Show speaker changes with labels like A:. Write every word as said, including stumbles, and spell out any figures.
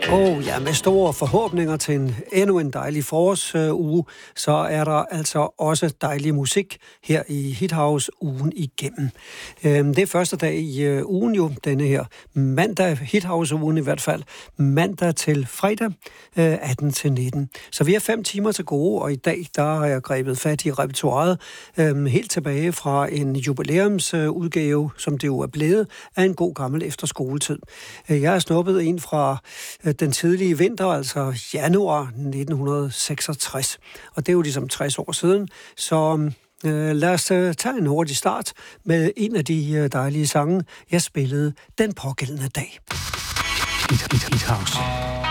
A: Oh, ja, med store forhåbninger til en endnu en dejlig forårsuge, så er der altså også dejlig musik her i Hithouse ugen igennem. Det er første dag i ugen jo, denne her mandag, Hithouse-ugen i hvert fald, mandag til fredag, atten til nitten. Så vi har fem timer til gode, og i dag, der har jeg grebet fat i repertoiret helt tilbage fra en jubilæumsudgave, som det jo er blevet, af en god gammel efterskoletid. Jeg har snuppet en fra den tidlige vinter, altså januar nitten seksogtres. Og det er jo ligesom tres år siden, så øh, lad os øh, tage en hurtig start med en af de øh, dejlige sange, jeg spillede den pågældende dag.
B: Hithouse.